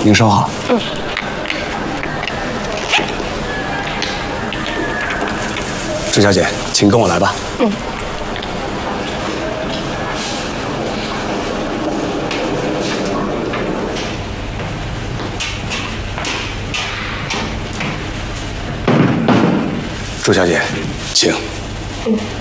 您收好。嗯。朱小姐，请跟我来吧。嗯。朱小姐，请。嗯。